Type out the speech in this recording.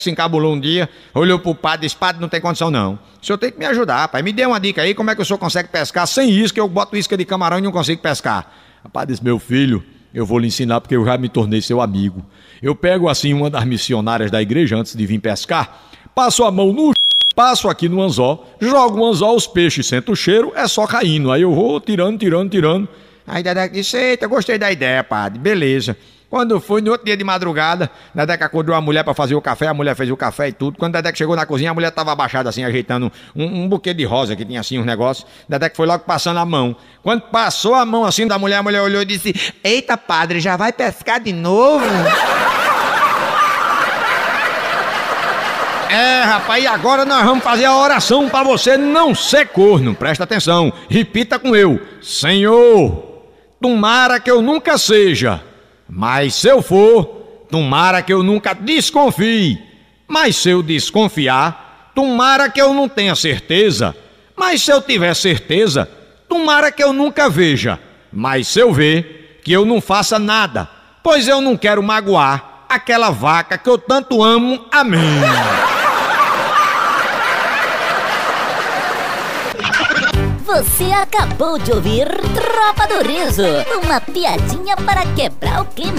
se encabulou um dia, olhou pro padre e disse: padre, não tem condição não. O senhor tem que me ajudar, pai. Me dê uma dica aí, como é que o senhor consegue pescar sem isca? Eu boto isca de camarão e não consigo pescar. O padre disse: meu filho, eu vou lhe ensinar porque eu já me tornei seu amigo. Eu pego assim uma das missionárias da igreja antes de vir pescar, passo a mão no... passo aqui no anzol, jogo o anzol, os peixes sentem o cheiro, é só caindo. Aí eu vou tirando. Aí Dedeca disse: eita, gostei da ideia, padre, beleza. Quando foi no outro dia de madrugada, Dedeca acordou a mulher pra fazer o café, a mulher fez o café e tudo. Quando Dedeca chegou na cozinha, a mulher tava abaixada assim, ajeitando um buquê de rosa que tinha assim uns negócios. Dedeca foi logo passando a mão. Quando passou a mão assim da mulher, a mulher olhou e disse: eita, padre, já vai pescar de novo? É, rapaz, e agora nós vamos fazer a oração pra você não ser corno. Presta atenção, repita com eu: Senhor, tomara que eu nunca seja, mas se eu for, tomara que eu nunca desconfie. Mas se eu desconfiar, tomara que eu não tenha certeza. Mas se eu tiver certeza, tomara que eu nunca veja. Mas se eu ver, que eu não faça nada, pois eu não quero magoar aquela vaca que eu tanto amo. Amém. Você acabou de ouvir Tropa do Riso, uma piadinha para quebrar o clima.